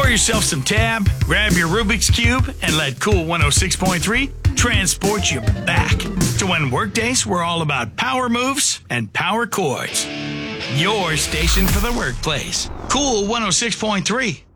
Pour yourself some Tab, grab your Rubik's Cube, and let Cool 106.3 transport you back to when workdays were all about power moves and power chords. Your station for the workplace. Cool 106.3.